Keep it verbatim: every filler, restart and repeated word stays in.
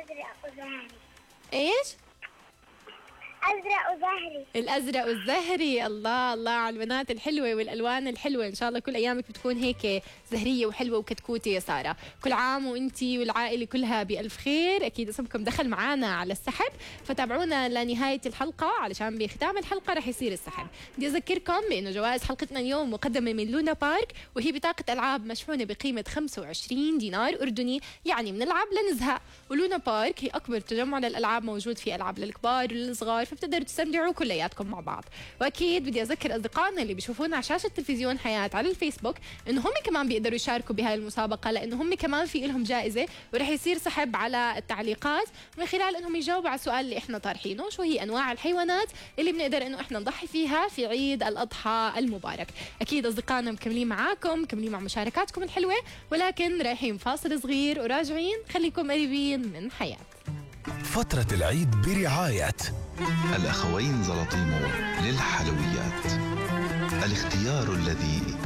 أزرق وزهري. ايش؟ أزرق وزهري. الازرق والزهري. الله الله على البنات الحلوه والالوان الحلوه، ان شاء الله كل ايامك بتكون هيك زهريه وحلوه وكتكوته يا ساره. كل عام وانتي والعائله كلها بالف خير. اكيد اسمكم دخل معنا على السحب، فتابعونا لنهايه الحلقه علشان بختام الحلقه رح يصير السحب. بدي اذكركم بانه جوائز حلقتنا اليوم مقدمه من لونا بارك، وهي بطاقه العاب مشحونه بقيمه خمسة وعشرين دينار اردني، يعني بنلعب لنزهق. ولونا بارك هي اكبر تجمع للالعاب موجود فيه العاب للكبار وللصغار، فبتقدروا تستمتعوا كلياتكم مع بعض. واكيد بدي اذكر اصدقائنا اللي بيشوفونا على شاشه تلفزيون حياه على الفيسبوك انه هم كمان بيقدروا يشاركوا بهاي المسابقه، لانه هم كمان في لهم جائزه ورح يصير سحب على التعليقات من خلال انهم يجاوبوا على السؤال اللي احنا طارحينه، شو هي انواع الحيوانات اللي بنقدر انه احنا نضحي فيها في عيد الاضحى المبارك. اكيد اصدقائنا مكملين معاكم، مكملين مع مشاركاتكم الحلوه، ولكن رايحين فاصل صغير وراجعين. خليكم قريبين من حياه. فترة العيد برعاية الأخوين زلطيمو للحلويات، الاختيار الذي